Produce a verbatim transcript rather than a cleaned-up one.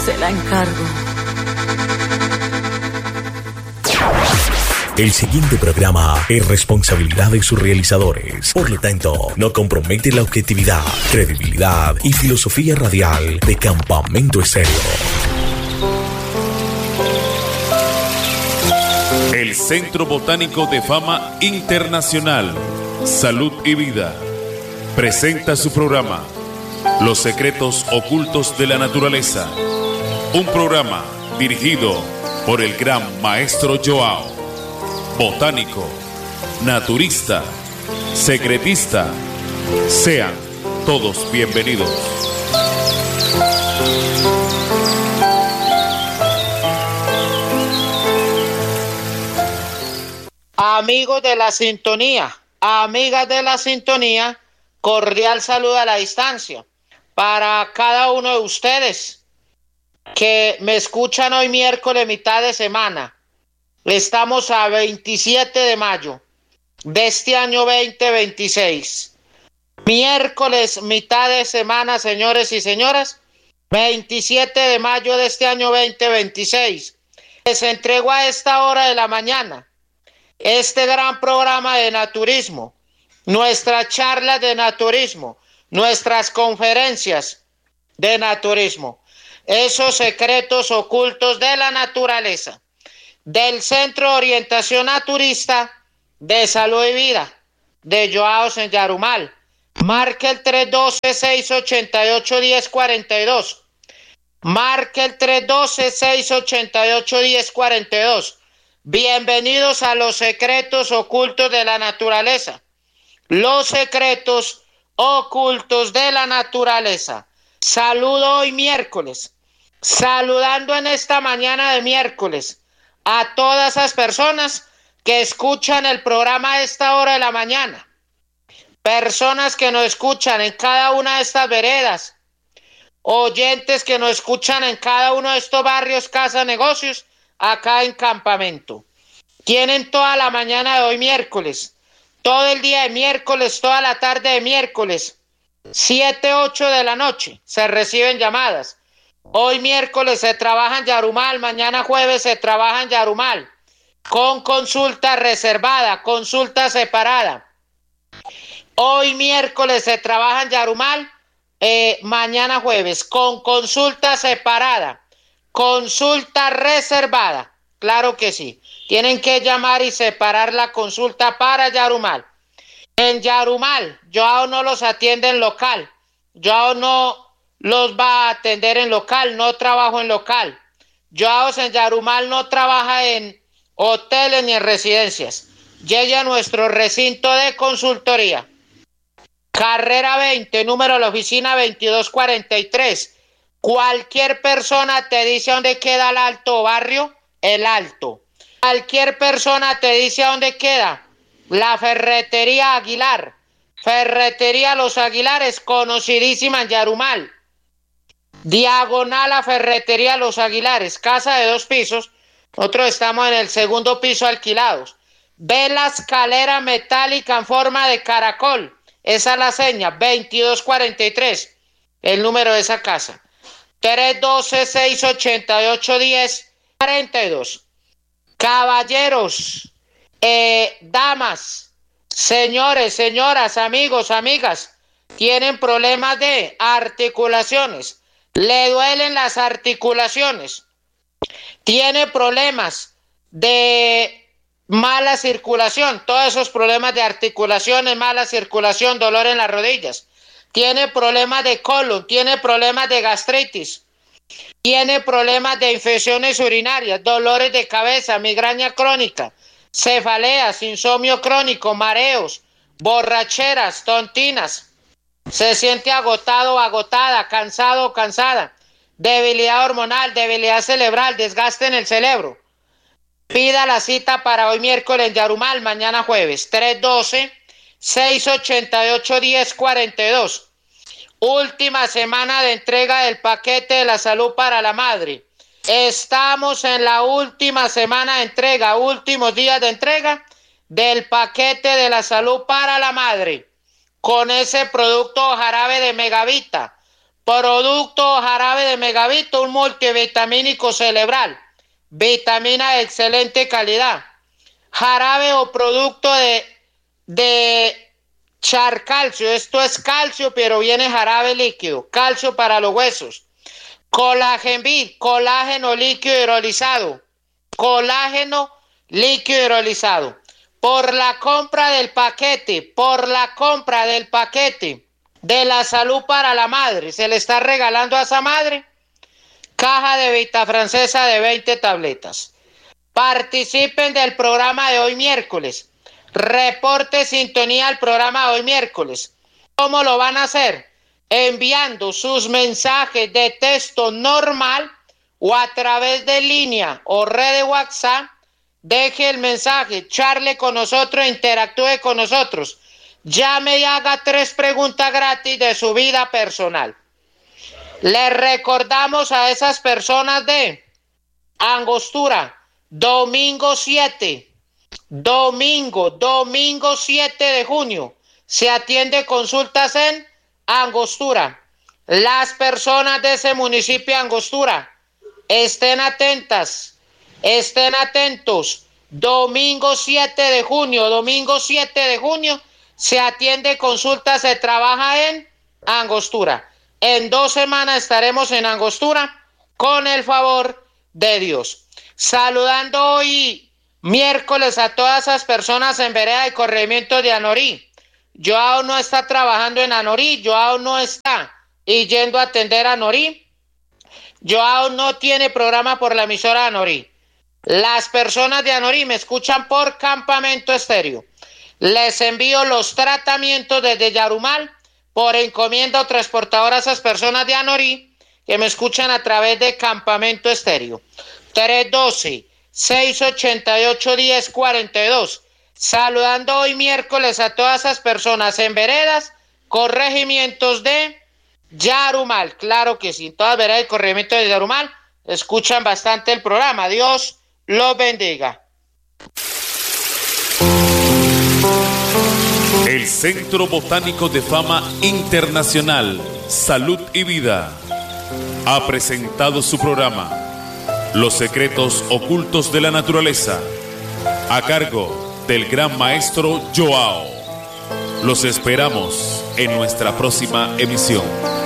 Se la encargo. El siguiente programa es responsabilidad de sus realizadores. Por lo tanto, no compromete la objetividad, credibilidad y filosofía radial de Campamento Estéreo. El Centro Botánico de Fama Internacional, Salud y Vida, presenta su programa Los Secretos Ocultos de la Naturaleza. Un programa dirigido por el gran maestro Joao, botánico, naturista, secretista. Sean todos bienvenidos. Amigos de la sintonía, amigas de la sintonía, cordial saludo a la distancia para cada uno de ustedes que me escuchan hoy miércoles, mitad de semana. Estamos a veintisiete de mayo de este año veinte veintiséis. Miércoles, mitad de semana, señores y señoras, veintisiete de mayo de este año veinte veintiséis. Les entrego a esta hora de la mañana este gran programa de naturismo, nuestras charlas de naturismo, nuestras conferencias de naturismo, esos secretos ocultos de la naturaleza, del Centro de Orientación Naturista de Salud y Vida de Joao en Yarumal. Marque el tres uno dos, seis ocho ocho, uno cero cuatro dos. Marque el tres uno dos, seis ocho ocho, uno cero cuatro dos. Bienvenidos a los secretos ocultos de la naturaleza. Los secretos ocultos de la naturaleza. Saludo hoy miércoles, saludando en esta mañana de miércoles a todas esas personas que escuchan el programa a esta hora de la mañana, personas que nos escuchan en cada una de estas veredas, oyentes que nos escuchan en cada uno de estos barrios, casas, negocios, acá en Campamento. Tienen toda la mañana de hoy miércoles, todo el día de miércoles, toda la tarde de miércoles, siete, ocho de la noche, se reciben llamadas. Hoy miércoles se trabaja en Yarumal, mañana jueves se trabaja en Yarumal, con consulta reservada, consulta separada. Hoy miércoles se trabaja en Yarumal, eh, mañana jueves, con consulta separada, consulta reservada, claro que sí. Tienen que llamar y separar la consulta para Yarumal. En Yarumal, Joao no los atiende en local. Joao no los va a atender en local, no trabajo en local. Joao en Yarumal no trabaja en hoteles ni en residencias. Llegue a nuestro recinto de consultoría. Carrera veinte, número de la oficina veintidós cuarenta y tres. Cualquier persona te dice dónde queda el Alto Barrio, el Alto. Cualquier persona te dice dónde queda la Ferretería Aguilar. Ferretería Los Aguilares, conocidísima en Yarumal. Diagonal a Ferretería Los Aguilares, casa de dos pisos. Nosotros estamos en el segundo piso alquilados. Ve la escalera metálica en forma de caracol. Esa es la seña, veintidós cuarenta y tres, el número de esa casa. tres uno dos, seis ocho ocho, uno cero cuatro dos. Caballeros, eh, damas, señores, señoras, amigos, amigas, tienen problemas de articulaciones, le duelen las articulaciones, tiene problemas de mala circulación, todos esos problemas de articulaciones, mala circulación, dolor en las rodillas, tiene problemas de colon, tiene problemas de gastritis, tiene problemas de infecciones urinarias, dolores de cabeza, migraña crónica, cefaleas, insomnio crónico, mareos, borracheras, tontinas, se siente agotado, agotada, cansado, cansada, debilidad hormonal, debilidad cerebral, desgaste en el cerebro. Pida la cita para hoy miércoles en Yarumal, mañana jueves, tres uno dos, seis ocho ocho, uno cero cuatro dos. Última semana de entrega del paquete de la salud para la madre. Estamos en la última semana de entrega, últimos días de entrega del paquete de la salud para la madre. Con ese producto jarabe de Megavita, producto jarabe de Megavito, un multivitamínico cerebral, vitamina de excelente calidad, jarabe o producto de, de charcalcio, esto es calcio, pero viene jarabe líquido, calcio para los huesos, Colágen-Bit, colágeno líquido hidrolizado, colágeno líquido hidrolizado, por la compra del paquete, por la compra del paquete de la salud para la madre, se le está regalando a esa madre caja de Vita Francesa de veinte tabletas. Participen del programa de hoy miércoles. Reporte sintonía al programa de hoy miércoles. ¿Cómo lo van a hacer? Enviando sus mensajes de texto normal o a través de línea o red de WhatsApp. Deje el mensaje, charle con nosotros, interactúe con nosotros. Llame y haga tres preguntas gratis de su vida personal. Les recordamos a esas personas de Angostura, domingo siete, domingo, domingo siete de junio, se atiende consultas en Angostura. Las personas de ese municipio de Angostura, estén atentas, estén atentos. Domingo siete de junio, domingo siete de junio, se atiende consulta, se trabaja en Angostura. En dos semanas estaremos en Angostura con el favor de Dios. Saludando hoy miércoles a todas esas personas en vereda y corregimiento de Anorí. Joao no está trabajando en Anorí, Joao no está yendo a atender a Anorí. Joao no tiene programa por la emisora de Anorí. Las personas de Anorí me escuchan por Campamento Estéreo. Les envío los tratamientos desde Yarumal por encomienda o transportadora a esas personas de Anorí que me escuchan a través de Campamento Estéreo. tres uno dos, seis ocho ocho, uno cero cuatro dos. Saludando hoy miércoles a todas esas personas en veredas, corregimientos de Yarumal. Claro que sí, en todas veredas y corregimientos de Yarumal escuchan bastante el programa. Dios los bendiga. El Centro Botánico de Fama Internacional, Salud y Vida, ha presentado su programa Los Secretos Ocultos de la Naturaleza, a cargo del gran maestro Joao. Los esperamos en nuestra próxima emisión.